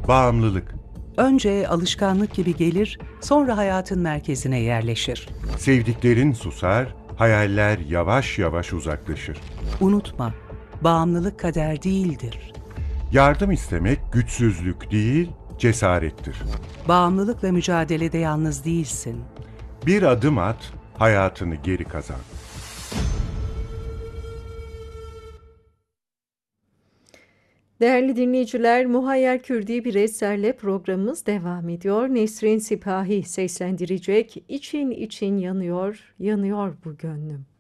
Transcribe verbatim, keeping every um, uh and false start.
Bağımlılık. Önce alışkanlık gibi gelir, sonra hayatın merkezine yerleşir. Sevdiklerin susar, hayaller yavaş yavaş uzaklaşır. Unutma, bağımlılık kader değildir. Yardım istemek güçsüzlük değil, cesarettir. Bağımlılıkla mücadelede yalnız değilsin. Bir adım at, hayatını geri kazan. Değerli dinleyiciler, Muhayyer Kürdi bir eserle programımız devam ediyor. Nesrin Sipahi seslendirecek. İçin için yanıyor, yanıyor bu gönlüm.